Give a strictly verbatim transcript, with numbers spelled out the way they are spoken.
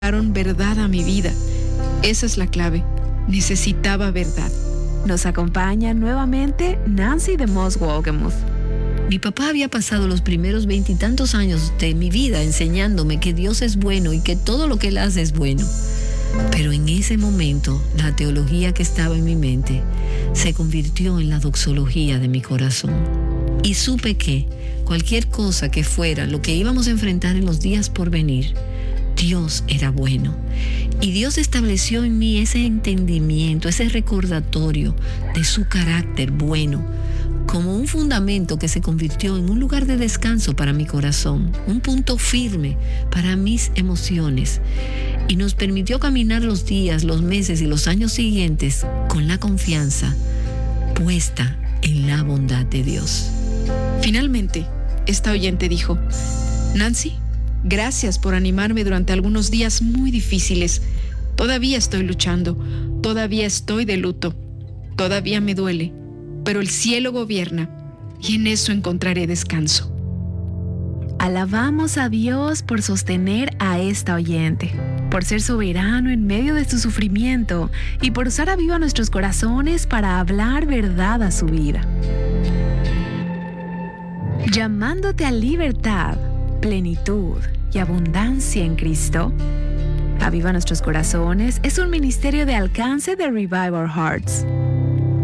trajeron verdad a mi vida. Esa es la clave. Necesitaba verdad. Nos acompaña nuevamente Nancy DeMoss Wolgemuth. Mi papá había pasado los primeros veintitantos años de mi vida enseñándome que Dios es bueno y que todo lo que Él hace es bueno. Pero en ese momento, la teología que estaba en mi mente se convirtió en la doxología de mi corazón. Y supe que cualquier cosa que fuera lo que íbamos a enfrentar en los días por venir, Dios era bueno. Y Dios estableció en mí ese entendimiento, ese recordatorio de su carácter bueno, como un fundamento que se convirtió en un lugar de descanso para mi corazón, un punto firme para mis emociones, y nos permitió caminar los días, los meses y los años siguientes con la confianza puesta en la bondad de Dios. Finalmente, esta oyente dijo: Nancy, gracias por animarme durante algunos días muy difíciles. Todavía estoy luchando, todavía estoy de luto, todavía me duele, pero el cielo gobierna y en eso encontraré descanso. Alabamos a Dios por sostener a esta oyente, por ser soberano en medio de su sufrimiento y por usar a viva nuestros corazones para hablar verdad a su vida. Llamándote a libertad, plenitud y abundancia en Cristo. Aviva Nuestros Corazones es un ministerio de alcance de Revive Our Hearts.